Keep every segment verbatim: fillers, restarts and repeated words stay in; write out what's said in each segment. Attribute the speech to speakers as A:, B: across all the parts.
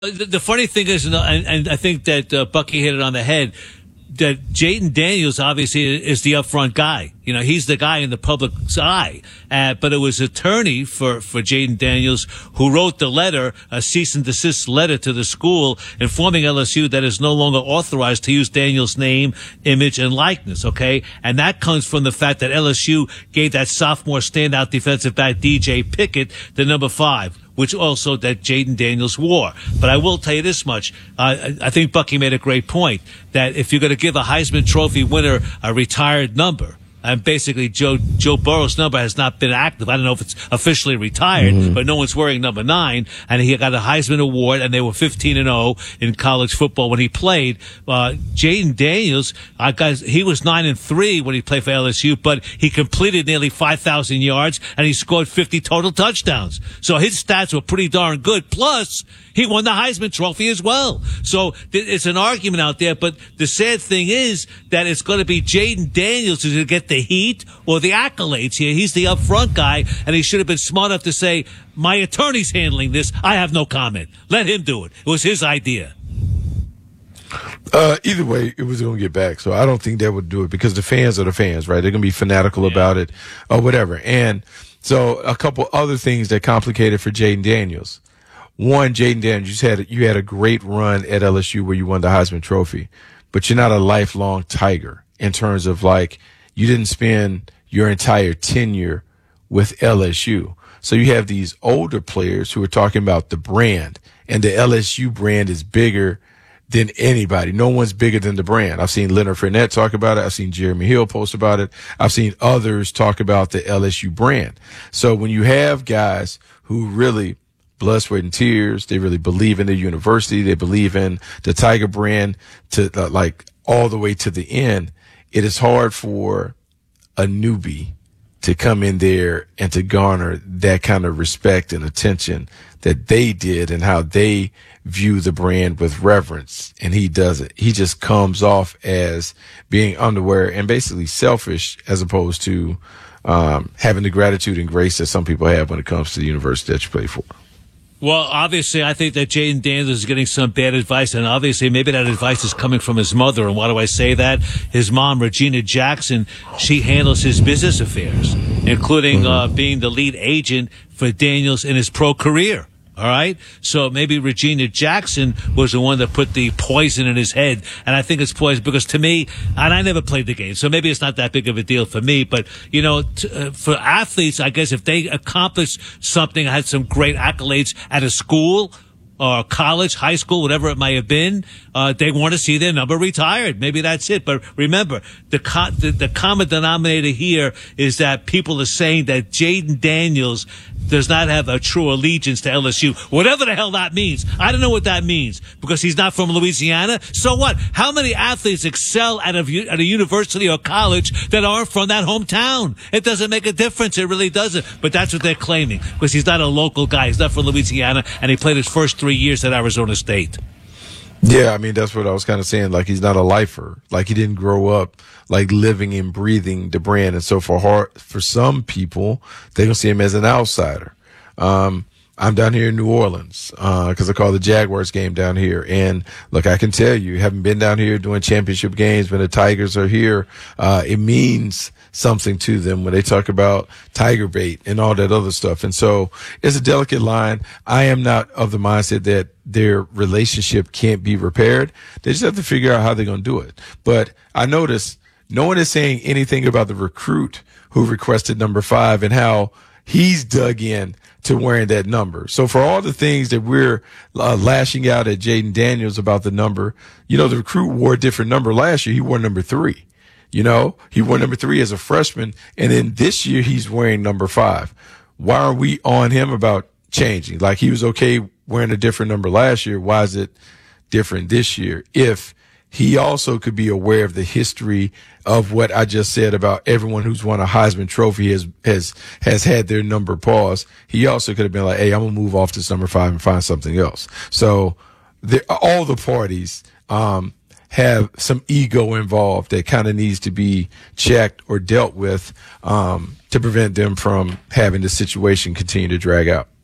A: The, the funny thing is, and, and I think that uh, Bucky hit it on the head, that Jayden Daniels obviously is the upfront guy. You know, he's the guy in the public's eye. Uh, but it was attorney for, for Jayden Daniels who wrote the letter, a cease and desist letter to the school informing L S U that it's no longer authorized to use Daniels' name, image, and likeness, okay? And that comes from the fact that L S U gave that sophomore standout defensive back D J Pickett the number five, which also that Jayden Daniels wore. But I will tell you this much. Uh, I think Bucky made a great point that if you're going to give a Heisman Trophy winner a retired number, and basically Joe Joe Burrow's number has not been active. I don't know if it's officially retired, mm-hmm. but no one's wearing number nine, and he got a Heisman Award, and they were fifteen and oh in college football when he played. Uh, Jayden Daniels, uh, guys, he was nine and three when he played for L S U, but he completed nearly five thousand yards, and he scored fifty total touchdowns. So his stats were pretty darn good. Plus, he won the Heisman Trophy as well. So it's an argument out there, but the sad thing is that it's going to be Jayden Daniels who's going to get the heat or the accolades here. He's the upfront guy, and he should have been smart enough to say, my attorney's handling this. I have no comment. Let him do it. It was his idea.
B: Uh, either way, it was going to get back. So I don't think that would do it because the fans are the fans, right? They're going to be fanatical yeah. about it or whatever. And so a couple other things that complicated for Jayden Daniels. One, Jayden Daniels, you had, you had a great run at L S U where you won the Heisman Trophy, but you're not a lifelong Tiger in terms of like you didn't spend your entire tenure with L S U. So you have these older players who are talking about the brand, and the L S U brand is bigger than anybody. No one's bigger than the brand. I've seen Leonard Fournette talk about it. I've seen Jeremy Hill post about it. I've seen others talk about the L S U brand. So when you have guys who really blood, sweat, and tears, they really believe in the university, they believe in the Tiger brand to uh, like all the way to the end, it is hard for a newbie to come in there and to garner that kind of respect and attention that they did and how they view the brand with reverence. And he doesn't. He just comes off as being unaware and basically selfish as opposed to um, having the gratitude and grace that some people have when it comes to the university that you play for.
A: Well, obviously, I think that Jayden Daniels is getting some bad advice, and obviously maybe that advice is coming from his mother. And why do I say that? His mom, Regina Jackson, she handles his business affairs, including uh, being the lead agent for Daniels in his pro career. All right. So maybe Regina Jackson was the one that put the poison in his head. And I think it's poison because to me, and I never played the game, so maybe it's not that big of a deal for me. But, you know, t- uh, for athletes, I guess if they accomplish something, had some great accolades at a school or college, high school, whatever it may have been, uh, they want to see their number retired. Maybe that's it. But remember, the, co- the, the common denominator here is that people are saying that Jayden Daniels does not have a true allegiance to L S U, whatever the hell that means. I don't know what that means because he's not from Louisiana. So what? How many athletes excel at a, at a university or college that aren't from that hometown? It doesn't make a difference. It really doesn't. But that's what they're claiming because he's not a local guy. He's not from Louisiana, and he played his first three years at Arizona State.
B: Yeah, I mean, that's what I was kind of saying. Like, he's not a lifer. Like, he didn't grow up, like, living and breathing the brand. And so for hard, for some people, they're going to see him as an outsider. Um, I'm down here in New Orleans, uh, cause I call the Jaguars game down here. And look, I can tell you, haven't been down here doing championship games when the Tigers are here. Uh, it means something to them when they talk about Tiger bait and all that other stuff. And so it's a delicate line. I am not of the mindset that their relationship can't be repaired. They just have to figure out how they're going to do it. But I notice no one is saying anything about the recruit who requested number five and how he's dug in to wearing that number. So for all the things that we're uh, lashing out at Jayden Daniels about the number, you know, the recruit wore a different number last year. He wore number three. You know, he wore number three as a freshman, and then this year he's wearing number five. Why are we on him about changing? Like, he was okay wearing a different number last year. Why is it different this year? If he also could be aware of the history of what I just said about everyone who's won a Heisman Trophy has has has had their number paused. He also could have been like, hey, I'm going to move off this number five and find something else. So the, all the parties um, have some ego involved that kind of needs to be checked or dealt with um, to prevent them from having the situation continue to drag out.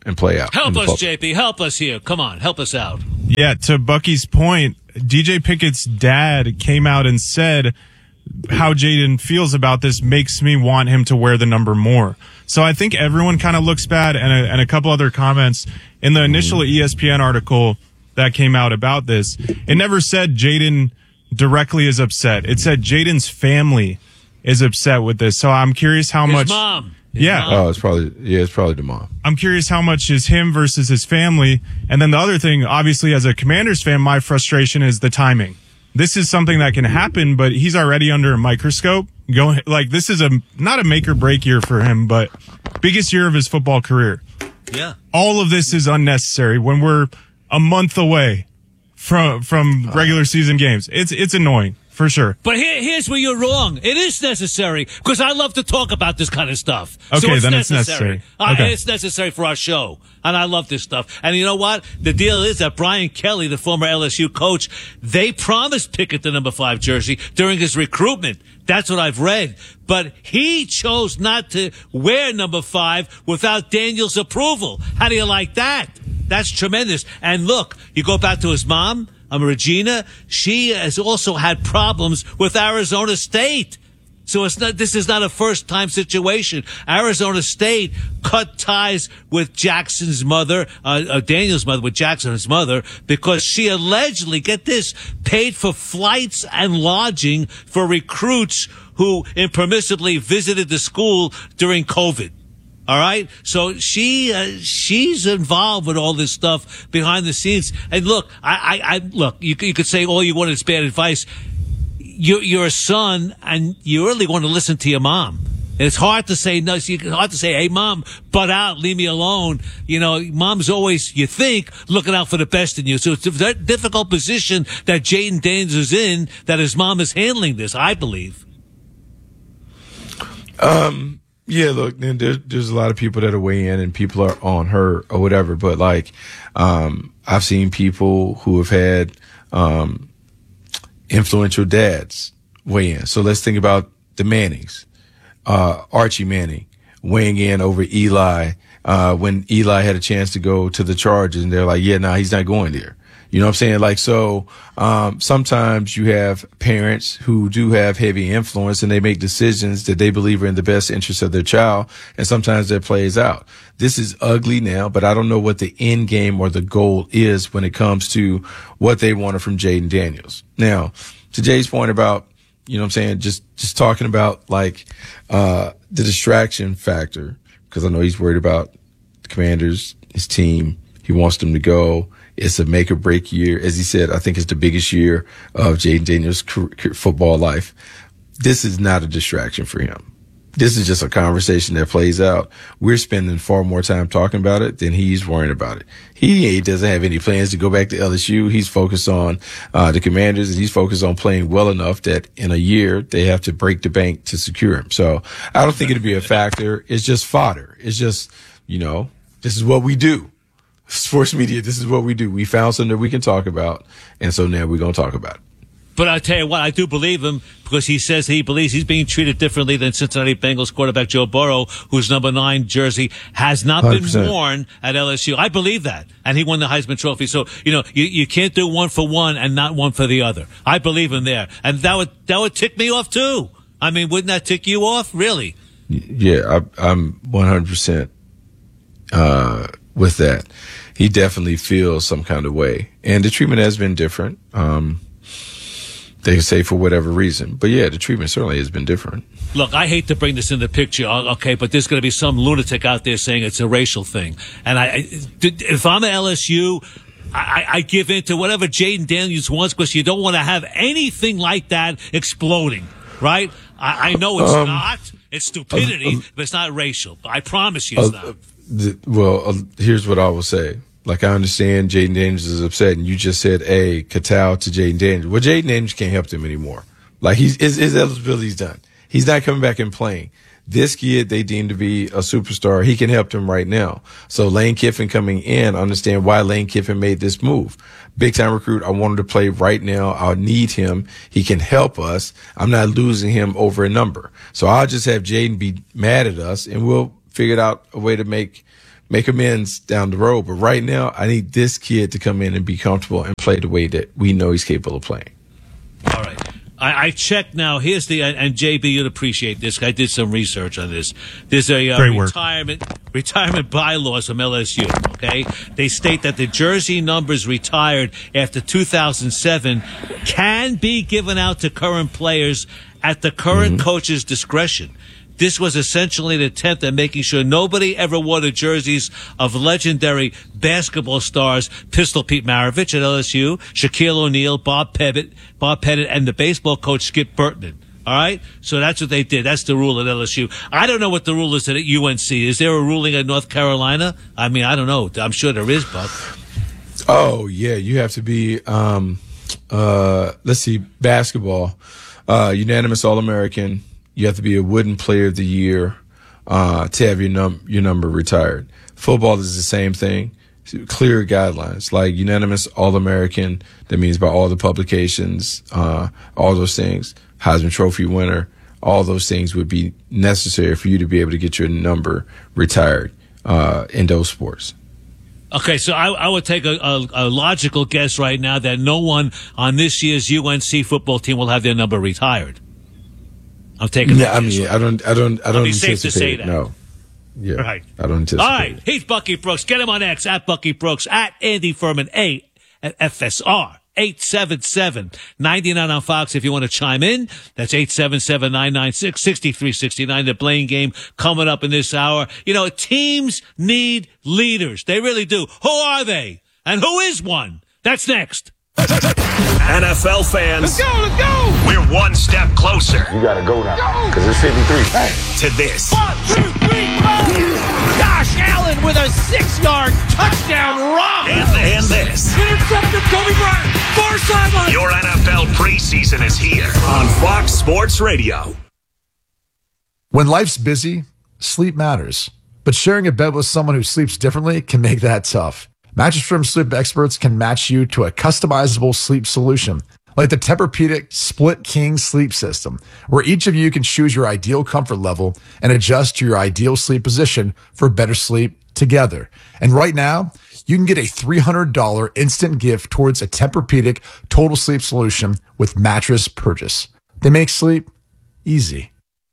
B: and play out.
A: Help us, J P. Help us here. Come on, help us out.
C: Yeah, to Bucky's point, D J Pickett's dad came out and said how Jaden feels about this makes me want him to wear the number more. So I think everyone kind of looks bad, and a, and a couple other comments in the initial E S P N article that came out about this. It never said Jaden directly is upset. It said Jaden's family is upset with this. So I'm curious how
A: His
C: much.
A: mom. His
C: yeah.
A: mom.
B: Oh, it's probably yeah, it's probably the mom.
C: I'm curious how much is him versus his family. And then the other thing, obviously, as a Commanders fan, my frustration is the timing. This is something that can happen, but he's already under a microscope. Going like this is a not a make or break year for him, but biggest year of his football career.
A: Yeah.
C: All of this is unnecessary when we're a month away from from regular season games. It's it's annoying. For sure.
A: But here, here's where you're wrong. It is necessary because I love to talk about this kind of stuff.
C: Okay,
A: so it's
C: then
A: necessary.
C: it's necessary.
A: Uh,
C: Okay.
A: It's necessary for our show. And I love this stuff. And you know what? The deal is that Brian Kelly, the former L S U coach, they promised Pickett the number five jersey during his recruitment. That's what I've read. But he chose not to wear number five without Daniels' approval. How do you like that? That's tremendous. And look, you go back to his mom. Um, Regina, she has also had problems with Arizona State. So it's not, this is not a first time situation. Arizona State cut ties with Jackson's mother, uh, uh, Daniel's mother, with Jackson's mother, because she allegedly, get this, paid for flights and lodging for recruits who impermissibly visited the school during COVID. All right. So she, uh, she's involved with all this stuff behind the scenes. And look, I, I, I look, you, you could say all you want is bad advice. You're, you're a son and you really want to listen to your mom. And it's hard to say no. It's hard to say, hey, mom, butt out, leave me alone. You know, mom's always, you think, looking out for the best in you. So it's a very difficult position that Jaden Daniels is in, that his mom is handling this, I believe.
B: Um, Yeah, look, then there, there's a lot of people that are weighing in and people are on her or whatever. But like, um, I've seen people who have had, um, influential dads weigh in. So let's think about the Mannings, uh, Archie Manning weighing in over Eli, uh, when Eli had a chance to go to the Chargers and they're like, yeah, no, nah, he's not going there. You know what I'm saying? Like, so, um, sometimes you have parents who do have heavy influence and they make decisions that they believe are in the best interest of their child. And sometimes that plays out. This is ugly now, but I don't know what the end game or the goal is when it comes to what they wanted from Jaden Daniels. Now, to Jay's point about, you know what I'm saying? Just, just talking about like, uh, the distraction factor, because I know he's worried about the Commanders, his team. He wants them to go. It's a make or break year. As he said, I think it's the biggest year of Jaden Daniels' career, football life. This is not a distraction for him. This is just a conversation that plays out. We're spending far more time talking about it than he's worrying about it. He doesn't have any plans to go back to L S U. He's focused on uh, the Commanders, and he's focused on playing well enough that in a year they have to break the bank to secure him. So I don't think it'd be a factor. It's just fodder. It's just, you know, this is what we do. Sports media, this is what we do. We found something that we can talk about, and so now we're going to talk about it.
A: But I tell you what, I do believe him because he says he believes he's being treated differently than Cincinnati Bengals quarterback Joe Burrow, whose number nine jersey has not
B: one hundred percent
A: been worn at L S U. I believe that. And he won the Heisman Trophy. So, you know, you, you can't do one for one and not one for the other. I believe him there. And that would, that would tick me off too. I mean, wouldn't that tick you off? Really?
B: Yeah, I, I'm one hundred percent, uh, with that. He definitely feels some kind of way. And the treatment has been different. Um, they can say for whatever reason. But yeah, the treatment certainly has been different.
A: Look, I hate to bring this in the picture, okay, but there's going to be some lunatic out there saying it's a racial thing. And I, if I'm at L S U, I, I give in to whatever Jaden Daniels wants because you don't want to have anything like that exploding, right? I, I know it's um, not. It's stupidity, uh, uh, but it's not racial. I promise you it's uh, not.
B: The, well, uh, here's what I will say. Like, I understand Jaden Daniels is upset, and you just said, hey, kowtow to Jaden Daniels. Well, Jaden Daniels can't help him anymore. Like, he's, his, his eligibility's done. He's not coming back and playing. This kid they deem to be a superstar. He can help them right now. So Lane Kiffin coming in, understand why Lane Kiffin made this move. Big time recruit. I want him to play right now. I'll need him. He can help us. I'm not losing him over a number. So I'll just have Jaden be mad at us, and we'll figure out a way to make make amends down the road. But right now, I need this kid to come in and be comfortable and play the way that we know he's capable of playing.
A: All right. I, I checked now. Here's the, and J B, you'd appreciate this. I did some research on this. There's a uh, retirement retirement bylaws from L S U, okay? They state that the jersey numbers retired after two thousand seven can be given out to current players at the current mm-hmm. coach's discretion. This was essentially an attempt at making sure nobody ever wore the jerseys of legendary basketball stars Pistol Pete Maravich at L S U, Shaquille O'Neal, Bob Pettit, Bob Pettit, and the baseball coach Skip Bertman. All right? So that's what they did. That's the rule at L S U. I don't know what the rule is at U N C. Is there a ruling at North Carolina? I mean, I don't know. I'm sure there is, Buck.
B: Oh, yeah. You have to be, um, uh, let's see, basketball, uh, unanimous All-American. You have to be a Wooden Player of the Year uh, to have your num your number retired. Football is the same thing. Clear guidelines, like unanimous All-American. That means by all the publications, uh, all those things. Heisman Trophy winner. All those things would be necessary for you to be able to get your number retired uh, in those sports.
A: Okay, so I, I would take a, a, a logical guess right now that no one on this year's U N C football team will have their number retired. I'm taking.
B: Yeah, I mean, I don't, I don't, I don't
A: be safe to say
B: it.
A: that.
B: No, yeah,
A: right.
B: I don't anticipate.
A: All right, he's Bucky Brooks. Get him on X at Bucky Brooks at Andy Furman A at F S R eight seven seven nine nine on Fox. If you want to chime in, that's eight seven seven nine nine six six three six nine. The Blaine game coming up in this hour. You know, teams need leaders. They really do. Who are they? And who is one? That's next.
D: N F L fans,
E: let's go, let's go!
D: We're one step closer.
F: You gotta go now, because it's fifty-three. Hey.
D: To this.
E: One, two, three, four! Josh Allen with a six-yard touchdown run!
D: And, and this.
E: Intercepted Kobe Bryant, far sideline!
D: Your N F L preseason is here on Fox Sports Radio.
G: When life's busy, sleep matters. But sharing a bed with someone who sleeps differently can make that tough. Mattress Firm sleep experts can match you to a customizable sleep solution, like the Tempur-Pedic Split King Sleep System, where each of you can choose your ideal comfort level and adjust to your ideal sleep position for better sleep together. And right now, you can get a three hundred dollars instant gift towards a Tempur-Pedic Total Sleep Solution with mattress purchase. They make sleep easy.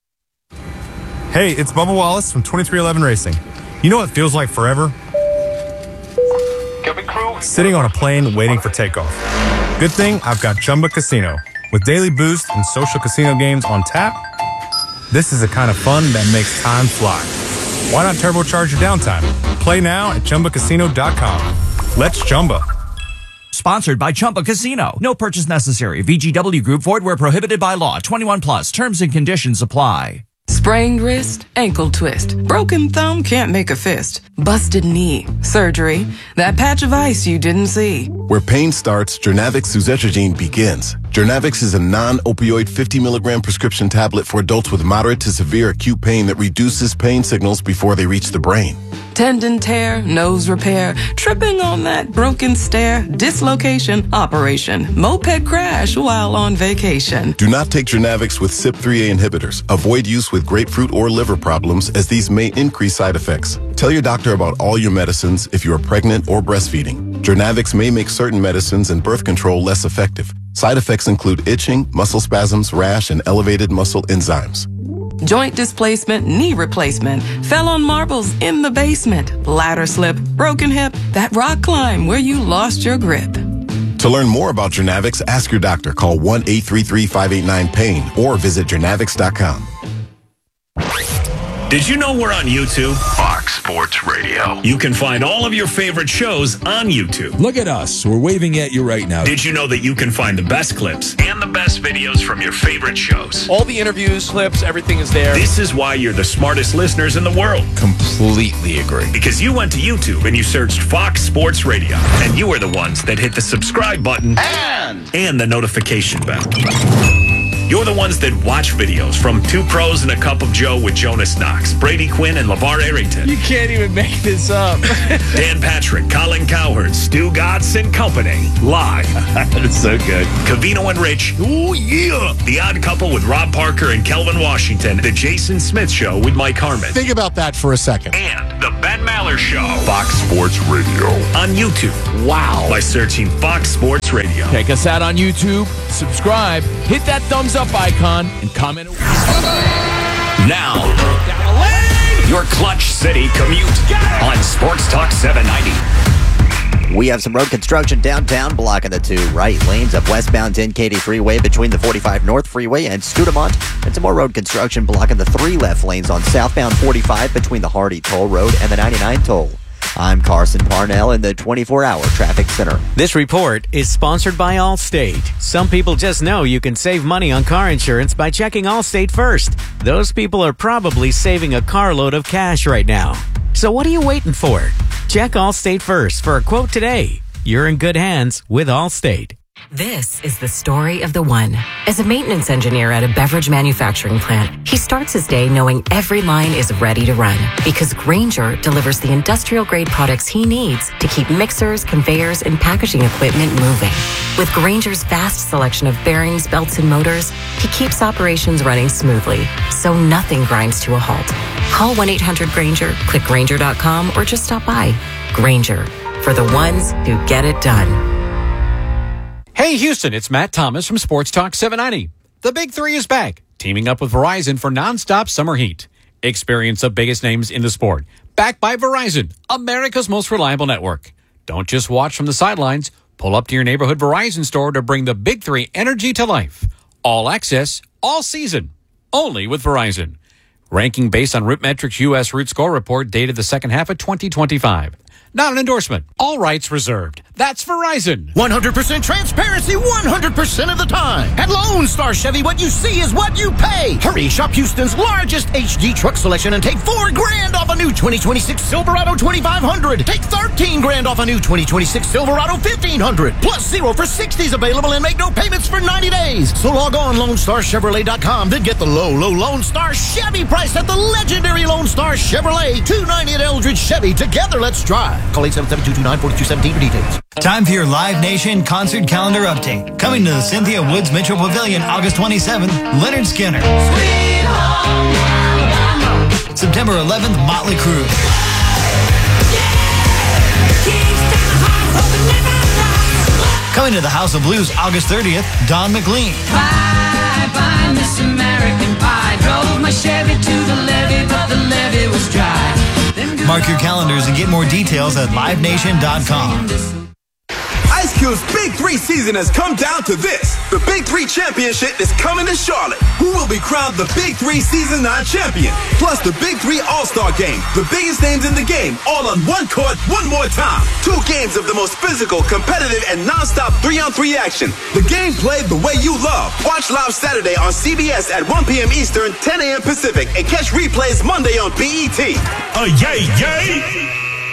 H: Hey, it's Bubba Wallace from twenty-three eleven Racing. You know what feels like forever? Sitting on a plane waiting for takeoff. Good thing I've got Chumba Casino. With daily boost and social casino games on tap, this is the kind of fun that makes time fly. Why not turbocharge your downtime? Play now at Chumba Casino dot com. Let's Chumba.
I: Sponsored by Chumba Casino. No purchase necessary. V G W Group. Void where prohibited by law. twenty-one plus. Terms and conditions apply.
J: Sprained wrist, ankle twist, broken thumb, can't make a fist, busted knee, surgery, that patch of ice you didn't see.
K: Where pain starts, Journavx suzetrigine begins. Journavx is a non-opioid fifty milligram prescription tablet for adults with moderate to severe acute pain that reduces pain signals before they reach the brain.
J: Tendon tear, nose repair, tripping on that broken stair, dislocation, operation, moped crash while on vacation.
K: Do not take Journavx with C Y P three A inhibitors. Avoid use with grapefruit or liver problems, as these may increase side effects. Tell your doctor about all your medicines if you are pregnant or breastfeeding. Journavx may make certain medicines and birth control less effective. Side effects include itching, muscle spasms, rash, and elevated muscle enzymes.
J: Joint displacement, knee replacement, fell on marbles in the basement, ladder slip, broken hip, that rock climb where you lost your grip.
K: To learn more about Journavx, ask your doctor. Call one eight three three, five eight nine, pain or visit journavx dot com.
D: Did you know we're on YouTube? Fox Sports Radio. You can find all of your favorite shows on YouTube.
L: Look at us. We're waving at you right now.
D: Did you know that you can find the best clips and the best videos from your favorite shows?
M: All the interviews, clips, everything is there.
D: This is why you're the smartest listeners in the world.
L: Completely agree.
D: Because you went to YouTube and you searched Fox Sports Radio, and you are the ones that hit the subscribe button
M: and,
D: and the notification bell. You're the ones that watch videos from Two Pros and a Cup of Joe with Jonas Knox, Brady Quinn, and LeVar Arrington.
M: You can't even make this up.
D: Dan Patrick, Colin Cowherd, Stu Gatz and Company. Live.
M: That's so good.
D: Covino and Rich.
M: Oh, yeah.
D: The Odd Couple with Rob Parker and Kelvin Washington. The Jason Smith Show with Mike Harmon.
N: Think about that for a second.
D: And the Ben Maller popular show, Fox Sports Radio, on YouTube. Wow. By searching Fox Sports Radio.
E: Check us out on YouTube, subscribe, hit that thumbs up icon, and comment.
D: Now, your Clutch City commute on Sports Talk seven ninety.
N: We have some road construction downtown blocking the two right lanes of westbound ten Katy Freeway between the forty-five North Freeway and Scudamont. And some more road construction blocking the three left lanes on southbound forty-five between the Hardy Toll Road and the ninety-nine Toll. I'm Carson Parnell in the twenty-four hour Traffic Center.
O: This report is sponsored by Allstate. Some people just know you can save money on car insurance by checking Allstate first. Those people are probably saving a carload of cash right now. So what are you waiting for? Check Allstate first for a quote today. You're in good hands with Allstate.
P: This is the story of the one. As a maintenance engineer at a beverage manufacturing plant, he starts his day knowing every line is ready to run because Grainger delivers the industrial-grade products he needs to keep mixers, conveyors, and packaging equipment moving. With Grainger's vast selection of bearings, belts, and motors, he keeps operations running smoothly, so nothing grinds to a halt. Call one eight hundred Grainger, click Grainger dot com, or just stop by. Grainger, for the ones who get it done.
Q: Hey Houston, it's Matt Thomas from Sports Talk seven ninety. The Big Three is back, teaming up with Verizon for nonstop summer heat. Experience the biggest names in the sport, backed by Verizon, America's most reliable network. Don't just watch from the sidelines. Pull up to your neighborhood Verizon store to bring the Big Three energy to life. All access, all season, only with Verizon. Ranking based on RootMetrics U S Root Score Report dated the second half of twenty twenty-five. Not an endorsement. All rights reserved. That's Verizon.
R: one hundred percent transparency one hundred percent of the time. At Lone Star Chevy, what you see is what you pay. Hurry, shop Houston's largest H D truck selection and take four grand off a new twenty twenty-six Silverado twenty-five hundred. Take thirteen grand off a new twenty twenty-six Silverado fifteen hundred. Plus zero for sixties available and make no payments for ninety days. So log on Lone Star Chevrolet dot com, then get the low, low Lone Star Chevy price at the legendary Lone Star Chevrolet. two ninety at Eldridge Chevy. Together, let's drive. Call eight seven seven, two two nine, four two one seven for details.
S: Time for your Live Nation concert calendar update. Coming to the Cynthia Woods Mitchell Pavilion August twenty-seventh, Leonard Skinner. Sweet home Alabama. September eleventh, Motley Crue. Coming to the House of Blues August thirtieth, Don McLean.
T: Bye, bye, Miss American Pie. Drove my Chevy to the levee, but the levee was dry.
S: Mark your calendars and get more details at live nation dot com.
U: Ice Cube's Big Three season has come down to this. The Big Three Championship is coming to Charlotte. Who will be crowned the Big Three Season nine champion? Plus the Big Three All-Star Game. The biggest names in the game, all on one court, one more time. Two games of the most physical, competitive, and non-stop three-on-three action. The game played the way you love. Watch live Saturday on C B S at one p.m. Eastern, ten a.m. Pacific, and catch replays Monday on B E T.
D: Uh, yay, yay!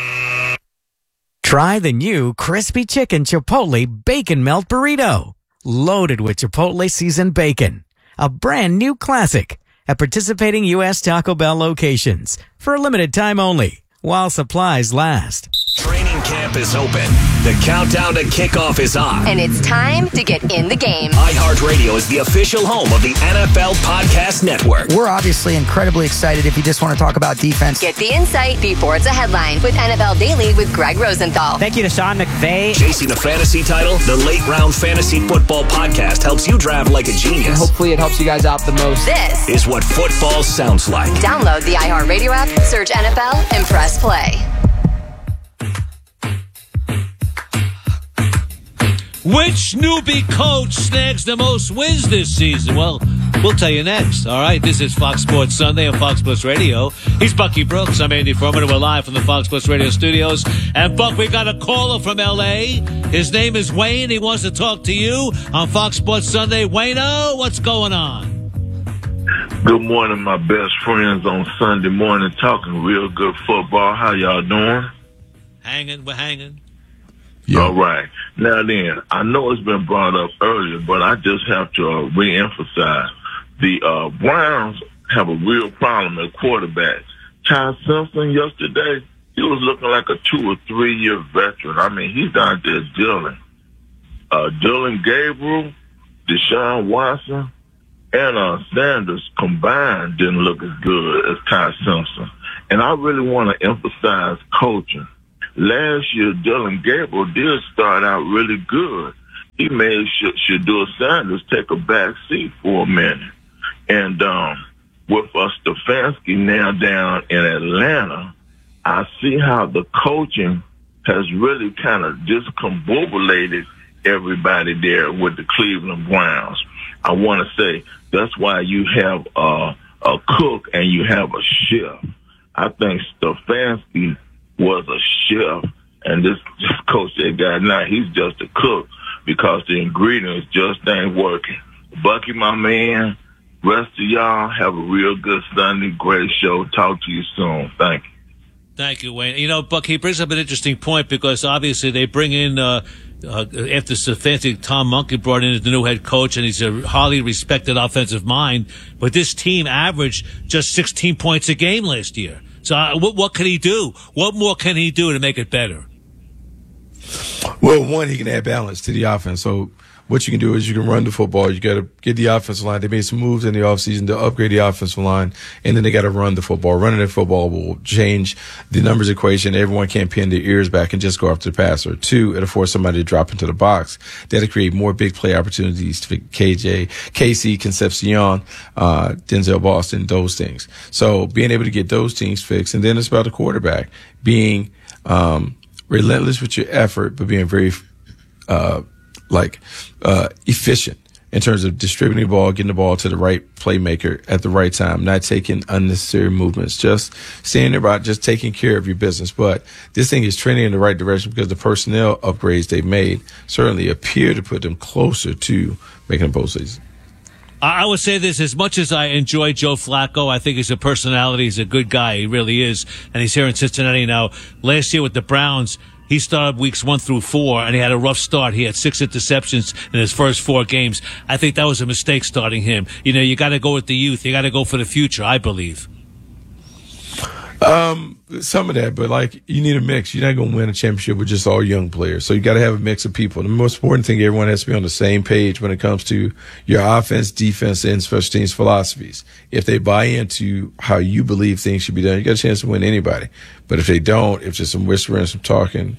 O: Try the new Crispy Chicken Chipotle Bacon Melt Burrito. Loaded with Chipotle seasoned bacon. A brand new classic at participating U S Taco Bell locations for a limited time only while supplies last.
D: Training camp is open. The countdown to kickoff is on.
V: And it's time to get in the game.
D: iHeartRadio is the official home of the N F L Podcast Network.
W: We're obviously incredibly excited if you just want to talk about defense.
V: Get the insight before it's a headline with N F L Daily with Greg Rosenthal.
X: Thank you to Sean McVay.
D: Chasing the fantasy title, the Late Round Fantasy Football Podcast helps you draft like a genius.
M: And hopefully it helps you guys out the most.
V: This
D: is what football sounds like.
V: Download the iHeartRadio app, search N F L, and press play.
A: Which newbie coach snags the most wins this season? Well, we'll tell you next. All right, this is Fox Sports Sunday on Fox Sports Radio. He's Bucky Brooks. I'm Andy Furman. We're live from the Fox Sports Radio studios. And, Buck, we got a caller from L A. His name is Wayne. He wants to talk to you on Fox Sports Sunday. Wayne-o, what's going on?
Y: Good morning, my best friends on Sunday morning, talking real good football. How y'all doing?
A: Hanging, we're hanging.
Y: Yeah. All right. Now then, I know it's been brought up earlier, but I just have to uh, re-emphasize. The uh, Browns have a real problem at quarterback. Ty Simpson yesterday, he was looking like a two- or three-year veteran. I mean, he's down there dealing. Uh, Dylan Gabriel, Deshaun Watson, and uh, Sanders combined didn't look as good as Ty Simpson. And I really want to emphasize coaching. Last year, Dylan Gabriel did start out really good. He made Shedeur Sanders take a back seat for a minute. And um, with uh, Stefanski now down in Atlanta, I see how the coaching has really kind of discombobulated everybody there with the Cleveland Browns. I want to say that's why you have uh, a cook and you have a chef. I think Stefanski was a chef, and this, this coach they got now, he's just a cook because the ingredients just ain't working. Bucky, my man, rest of y'all have a real good Sunday. Great show. Talk to you soon. Thank you.
A: Thank you, Wayne. You know, Buck, he brings up an interesting point because obviously they bring in, uh, uh, after Stefanski, Tom Monkey brought in as the new head coach, and he's a highly respected offensive mind. But this team averaged just sixteen points a game last year. So uh, what, what can he do? What more can he do to make it better?
L: Well, one, he can add balance to the offense. So what you can do is you can run the football. You got to get the offensive line. They made some moves in the offseason to upgrade the offensive line, and then they got to run the football. Running the football will change the numbers equation. Everyone can't pin their ears back and just go after the passer. Two, it'll force somebody to drop into the box. That'll create more big play opportunities for K J, K C, Concepcion, uh, Denzel Boston, those things. So being able to get those things fixed, and then it's about the quarterback being um, relentless with your effort, but being very uh, like uh, efficient in terms of distributing the ball, getting the ball to the right playmaker at the right time, not taking unnecessary movements, just staying about just taking care of your business. But this thing is trending in the right direction because the personnel upgrades they've made certainly appear to put them closer to making a postseason.
A: I would say this, as much as I enjoy Joe Flacco, I think he's a personality, he's a good guy, he really is, and he's here in Cincinnati now. Last year with the Browns, he started weeks one through four, and he had a rough start. He had six interceptions in his first four games. I think that was a mistake starting him. You know, you got to go with the youth. You got to go for the future, I believe.
L: Um, some of that, but like you need a mix. You're not going to win a championship with just all young players. So you got to have a mix of people. The most important thing, everyone has to be on the same page when it comes to your offense, defense, and special teams philosophies. If they buy into how you believe things should be done, you got a chance to win anybody. But if they don't, if just some whispering and some talking.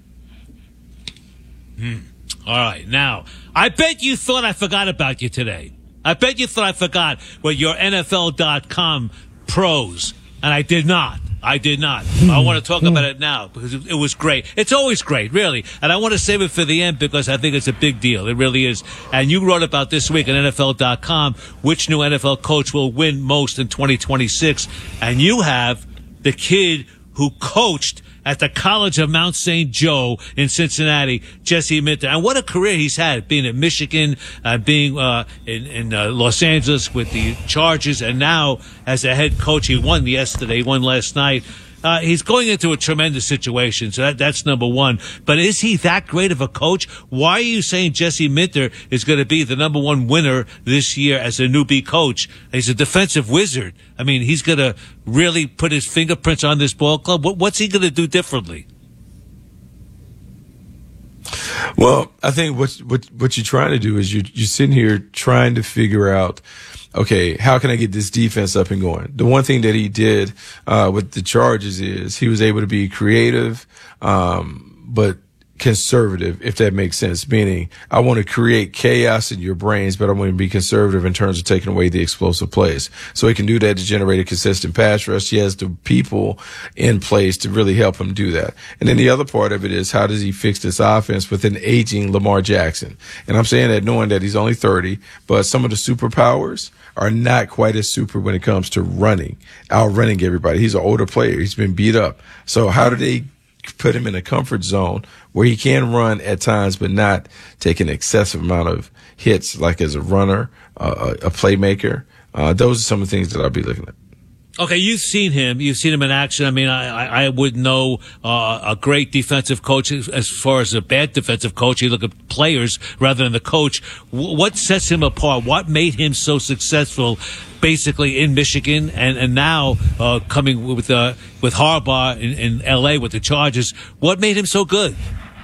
A: Hmm. All right. Now, I bet you thought I forgot about you today. I bet you thought I forgot what your N F L dot com pros. And I did not. I did not. I want to talk about it now because it was great. It's always great, really. And I want to save it for the end because I think it's a big deal. It really is. And you wrote about this week on N F L dot com which new N F L coach will win most in twenty twenty-six. And you have the kid who coached at the College of Mount Saint Joe in Cincinnati, Jesse Minter. And what a career he's had, being at Michigan, uh, being uh, in, in uh, Los Angeles with the Chargers, and now as a head coach. He won yesterday, he won last night. Uh, he's going into a tremendous situation, so that, that's number one. But is he that great of a coach? Why are you saying Jesse Minter is going to be the number one winner this year as a newbie coach? He's a defensive wizard. I mean, he's going to really put his fingerprints on this ball club. What, what's he going to do differently?
L: Well, I think what what what you're trying to do is you're, you're sitting here trying to figure out, okay, how can I get this defense up and going? The one thing that he did uh, with the Chargers is he was able to be creative, um, but conservative, if that makes sense. Meaning, I want to create chaos in your brains, but I want to be conservative in terms of taking away the explosive plays. So he can do that to generate a consistent pass rush. He has the people in place to really help him do that. And then the other part of it is, how does he fix this offense with an aging Lamar Jackson? And I'm saying that knowing that he's only thirty, but some of the superpowers are not quite as super when it comes to running, outrunning everybody. He's an older player. He's been beat up. So how do they put him in a comfort zone where he can run at times, but not take an excessive amount of hits, like as a runner, uh, a playmaker? Uh, those are some of the things that I'll be looking at.
A: Okay, you've seen him. You've seen him in action. I mean, I, I, I would know uh, a great defensive coach as far as a bad defensive coach. You look at players rather than the coach. What sets him apart? What made him so successful, basically in Michigan, and and now uh, coming with uh, with Harbaugh in, in L A with the Chargers? What made him so good?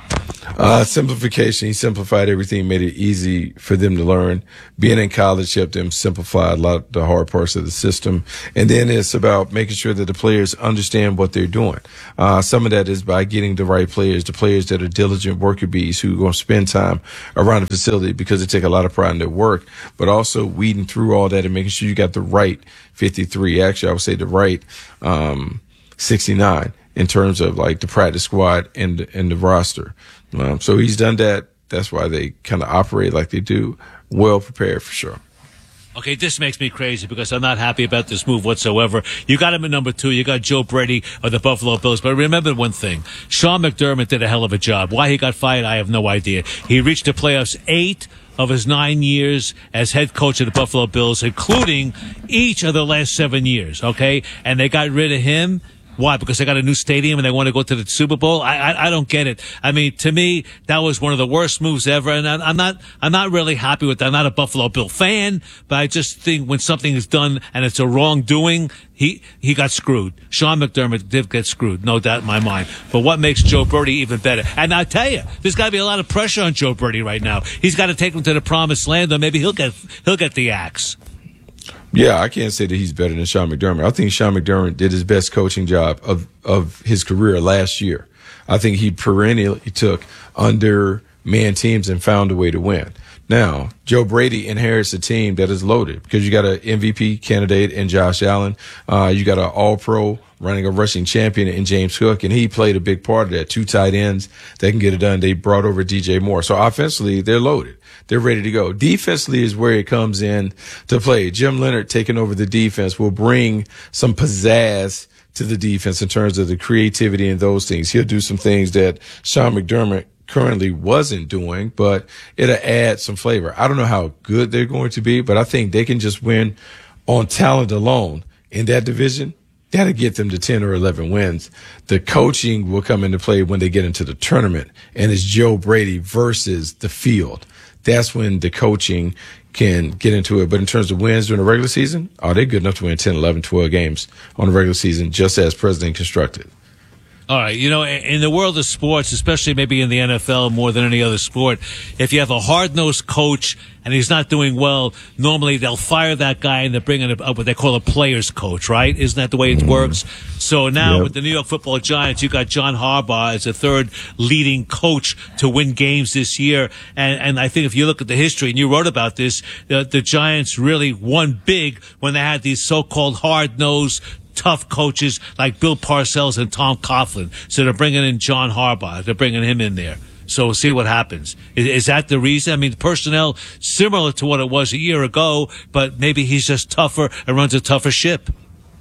L: Uh, simplification. He simplified everything, made it easy for them to learn. Being in college helped them simplify a lot of the hard parts of the system. And then it's about making sure that the players understand what they're doing. Uh, some of that is by getting the right players, the players that are diligent worker bees who are going to spend time around the facility because they take a lot of pride in their work, but also weeding through all that and making sure you got the right fifty-three. Actually, I would say the right, um, sixty-nine in terms of like the practice squad and, and the roster. Um, so he's done that. That's why they kind of operate like they do. Well prepared for sure.
A: Okay, this makes me crazy because I'm not happy about this move whatsoever. You got him at number two. You got Joe Brady of the Buffalo Bills. But remember one thing. Sean McDermott did a hell of a job. Why he got fired, I have no idea. He reached the playoffs eight of his nine years as head coach of the Buffalo Bills, including each of the last seven years, okay? And they got rid of him. Why? Because they got a new stadium and they want to go to the Super Bowl? I, I, I don't get it. I mean, to me, that was one of the worst moves ever. And I, I'm not, I'm not really happy with that. I'm not a Buffalo Bill fan, but I just think when something is done and it's a wrongdoing, he, he got screwed. Sean McDermott did get screwed. No doubt in my mind. But what makes Joe Brady even better? And I tell you, there's got to be a lot of pressure on Joe Brady right now. He's got to take him to the promised land or maybe he'll get, he'll get the axe.
L: Yeah, I can't say that he's better than Sean McDermott. I think Sean McDermott did his best coaching job of, of his career last year. I think he perennially took undermanned teams and found a way to win. Now, Joe Brady inherits a team that is loaded because you got an M V P candidate in Josh Allen. Uh, you got an all-pro running a rushing champion in James Cook, and he played a big part of that. Two tight ends that can get it done. They brought over D J Moore. So offensively, they're loaded. They're ready to go. Defensively is where it comes in to play. Jim Leonard taking over the defense will bring some pizzazz to the defense in terms of the creativity and those things. He'll do some things that Sean McDermott currently wasn't doing, but it'll add some flavor. I don't know how good they're going to be, but I think they can just win on talent alone in that division. That'll get them to ten or eleven wins. The coaching will come into play when they get into the tournament, and it's Joe Brady versus the field. That's when the coaching can get into it. But in terms of wins during the regular season, oh, they're good enough to win ten, eleven, twelve games on the regular season, just as President constructed.
A: All right. You know, in the world of sports, especially maybe in the N F L more than any other sport, if you have a hard-nosed coach and he's not doing well, normally they'll fire that guy and they're bringing up what they call a player's coach, right? Isn't that the way it works? So now yep. with the New York Football Giants, you got John Harbaugh as the third leading coach to win games this year. And, and I think if you look at the history, and you wrote about this, the, the Giants really won big when they had these so-called hard-nosed tough coaches like Bill Parcells and Tom Coughlin. So they're bringing in John Harbaugh. They're bringing him in there. So we'll see what happens. Is, is that the reason? I mean, the personnel similar to what it was a year ago, but maybe he's just tougher and runs a tougher ship.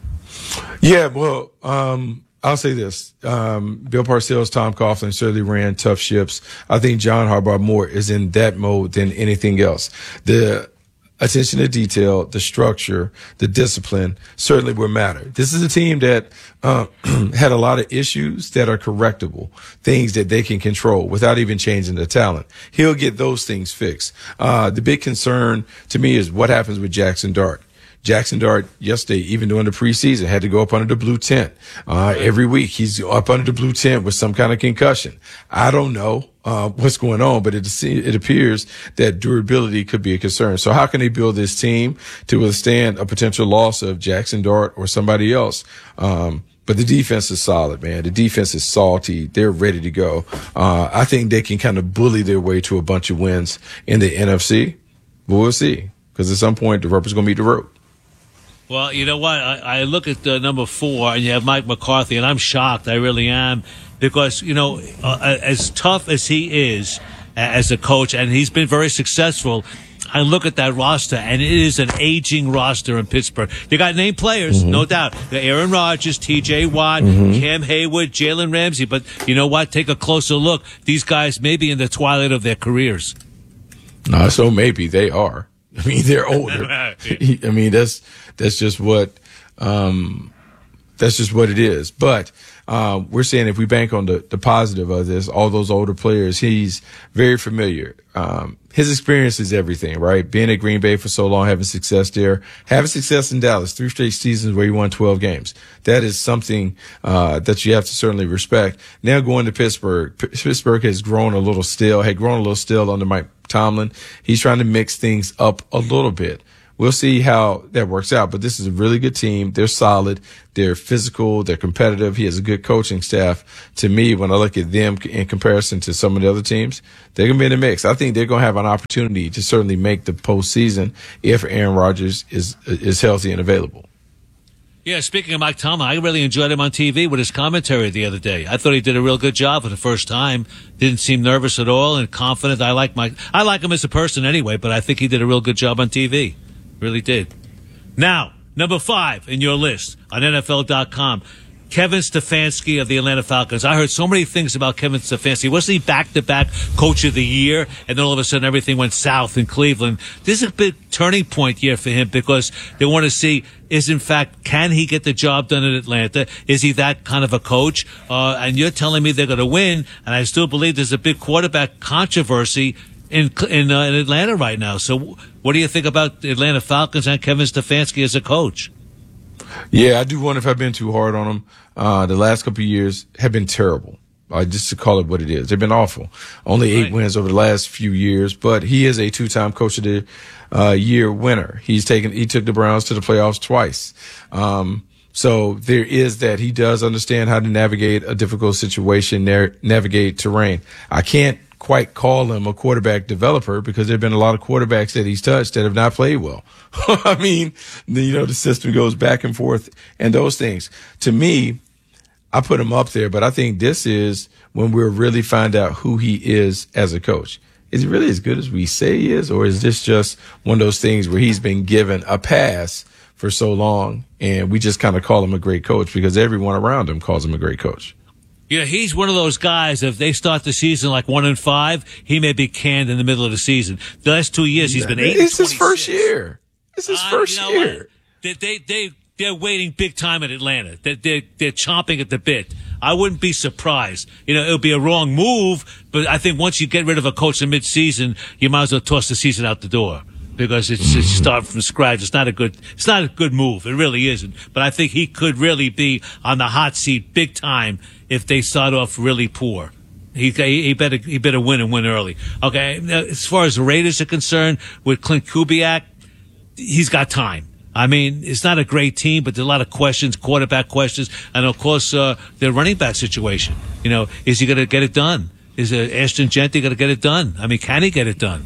L: Yeah, well, um, I'll say this. Um, Bill Parcells, Tom Coughlin certainly ran tough ships. I think John Harbaugh more is in that mode than anything else. The attention to detail, the structure, the discipline certainly will matter. This is a team that uh, had a lot of issues that are correctable, things that they can control without even changing the talent. He'll get those things fixed. Uh, the big concern to me is what happens with Jackson Dart. Jackson Dart yesterday, even during the preseason, had to go up under the blue tent. Uh, every week he's up under the blue tent with some kind of concussion. I don't know, uh, what's going on, but it, it appears that durability could be a concern. So how can they build this team to withstand a potential loss of Jackson Dart or somebody else? Um, But the defense is solid, man. The defense is salty. They're ready to go. Uh, I think they can kind of bully their way to a bunch of wins in the N F C. But we'll see. Because at some point, the rubber's going to meet the road.
A: Well, you know what? I, I look at the number four, and you have Mike McCarthy, and I'm shocked. I really am. Because, you know, uh, as tough as he is as a coach, and he's been very successful, I look at that roster, and it is an aging roster in Pittsburgh. You got named players, mm-hmm. no doubt. Aaron Rodgers, T J Watt, mm-hmm. Cam Hayward, Jalen Ramsey. But you know what? Take a closer look. These guys may be in the twilight of their careers.
L: No, so maybe they are. I mean, they're older. I mean, that's that's just what um, that's just what it is. But uh, we're saying if we bank on the, the positive of this, all those older players, he's very familiar. Um, his experience is everything, right? Being at Green Bay for so long, having success there, having success in Dallas, three straight seasons where he won twelve games. That is something uh, that you have to certainly respect. Now going to Pittsburgh, P- Pittsburgh has grown a little still, had grown a little still under Mike Tomlin. He's trying to mix things up a little bit. We'll see how that works out, but this is a really good team. They're solid. They're physical. They're competitive. He has a good coaching staff. To me, when I look at them in comparison to some of the other teams, they're going to be in the mix. I think they're going to have an opportunity to certainly make the postseason if Aaron Rodgers is is healthy and available.
A: Yeah, speaking of Mike Tomlin, I really enjoyed him on T V with his commentary the other day. I thought he did a real good job for the first time. Didn't seem nervous at all and confident. I like Mike. I like him as a person anyway, but I think he did a real good job on T V. Really did. Now, number five in your list on N F L dot com, Kevin Stefanski of the Atlanta Falcons. I heard so many things about Kevin Stefanski. Wasn't he back-to-back coach of the year? And then all of a sudden everything went south in Cleveland. This is a big turning point here for him because they want to see is, in fact, can he get the job done in Atlanta? Is he that kind of a coach? Uh, and you're telling me they're going to win, and I still believe there's a big quarterback controversy in in, uh, in Atlanta right now. So what do you think about the Atlanta Falcons and Kevin Stefanski as a coach?
L: Yeah, I do wonder if I've been too hard on them. Uh, the last couple of years have been terrible. Uh, just to call it what it is. They've been awful. Only eight right. wins over the last few years, but he is a two-time coach of the uh, year winner. He's taken, he took the Browns to the playoffs twice. Um, so there is that. He does understand how to navigate a difficult situation, na- navigate terrain. I can't quite call him a quarterback developer because there have been a lot of quarterbacks that he's touched that have not played well. I mean, the, you know, the system goes back and forth and those things. To me, I put him up there, but I think this is when we'll really find out who he is as a coach. Is he really as good as we say he is, or is this just one of those things where he's been given a pass for so long and we just kind of call him a great coach because everyone around him calls him a great coach?
A: Yeah, he's one of those guys, if they start the season like one and five, he may be canned in the middle of the season. The last two years, he's been eight and twenty-six.
L: It's his first year. It's his uh, first you know year.
A: They, they, they, they're waiting big time at Atlanta. They're, they're, they're chomping at the bit. I wouldn't be surprised. You know, it would be a wrong move, but I think once you get rid of a coach in mid-season, you might as well toss the season out the door. Because it's, it's start from scratch. It's not a good, it's not a good move. It really isn't. But I think he could really be on the hot seat big time if they start off really poor. He, he better, he better win and win early. Okay. Now, as far as the Raiders are concerned, with Clint Kubiak, he's got time. I mean, it's not a great team, but there's a lot of questions, quarterback questions, and of course, uh, their running back situation. You know, is he going to get it done? Is uh, Ashton Jeanty going to get it done? I mean, can he get it done?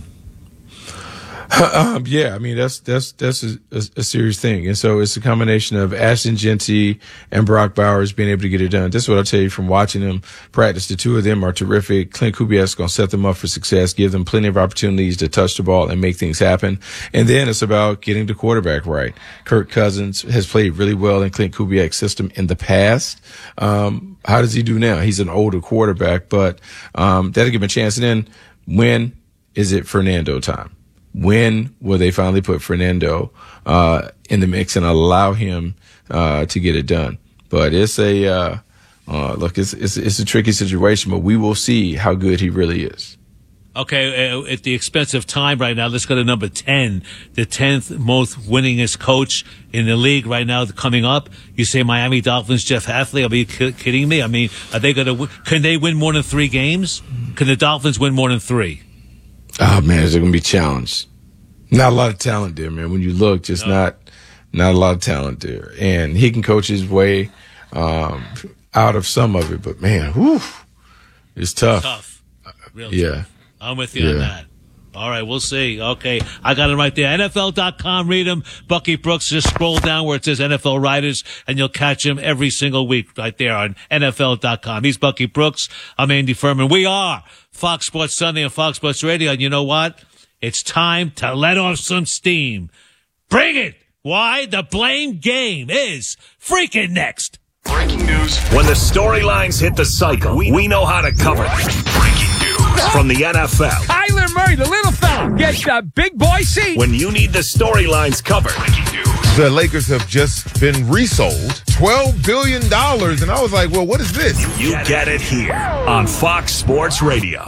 L: Um, yeah, I mean, that's, that's, that's a, a, a serious thing. And so it's a combination of Ashton Jeanty and Brock Bowers being able to get it done. This is what I'll tell you from watching them practice. The two of them are terrific. Clint Kubiak's going to set them up for success, give them plenty of opportunities to touch the ball and make things happen. And then it's about getting the quarterback right. Kirk Cousins has played really well in Clint Kubiak's system in the past. Um, how does he do now? He's an older quarterback, but, um, that'll give him a chance. And then when is it Fernando time? When will they finally put Fernando uh in the mix and allow him uh to get it done? But it's a uh, uh look, it's it's it's a tricky situation, but we will see how good he really is.
A: Okay, uh, at the expense of time right now, let's go to number ten, the tenth most winningest coach in the league right now coming up. You say Miami Dolphins, Jeff Hafley. Are you kidding me? I mean, are they going to? Can they win more than three games? Can the Dolphins win more than three?
L: Oh man, is it going to be challenged? Not a lot of talent there, man. When you look, just no. not, not a lot of talent there. And he can coach his way, um, out of some of it, but man, whew, it's tough.
A: Tough. Real
L: yeah.
A: tough. I'm with you
L: yeah.
A: on that. All right, we'll see. Okay, I got it right there. N F L dot com, read him. Bucky Brooks, just scroll down where it says N F L Writers, and you'll catch him every single week right there on N F L dot com. He's Bucky Brooks. I'm Andy Furman. We are Fox Sports Sunday and Fox Sports Radio, and you know what? It's time to let off some steam. Bring it! Why? The blame game is freaking next.
D: Breaking news. When the storylines hit the cycle, we, we know how to cover them. Breaking news from the N F L.
E: Kyler Murray, the little fella, gets the big boy seat.
D: When you need the storylines covered, breaking news
B: the Lakers have just been resold twelve billion dollars. And I was like, well, what is this?
D: You get it here on Fox Sports Radio.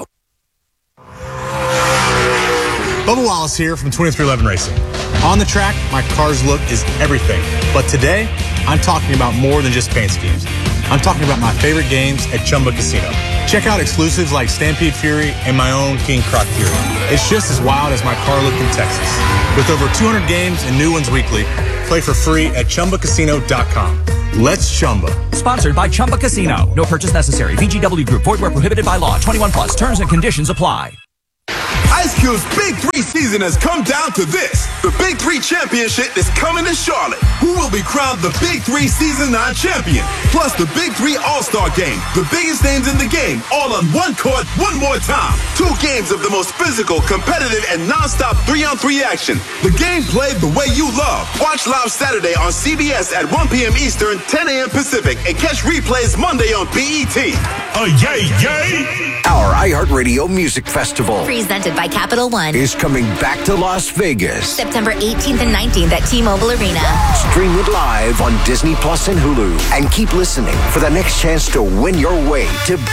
H: Bubba Wallace here from twenty-three eleven Racing. On the track, my car's look is everything. But today, I'm talking about more than just paint schemes. I'm talking about my favorite games at Chumba Casino. Check out exclusives like Stampede Fury and my own King Croc Fury. It's just as wild as my car look in Texas. With over two hundred games and new ones weekly, play for free at Chumba Casino dot com. Let's Chumba.
I: Sponsored by Chumba Casino. No purchase necessary. V G W Group. Void where prohibited by law. twenty-one plus. Terms and conditions apply.
U: Ice Cube's Big Three season has come down to this. The Big Three Championship is coming to Charlotte. Who will be crowned the Big Three Season nine champion? Plus the Big Three All-Star Game. The biggest names in the game, all on one court, one more time. Two games of the most physical, competitive, and non-stop three-on-three action. The game played the way you love. Watch live Saturday on C B S at one p.m. Eastern, ten a.m. Pacific, and catch replays Monday on B E T.
D: Oh, yay, yay!
C: Our iHeartRadio Music Festival,
V: Presented by Capital One,
C: is coming back to Las Vegas.
V: September eighteenth and nineteenth at T-Mobile Arena.
C: Stream it live on Disney Plus and Hulu. And keep listening for the next chance to win your way to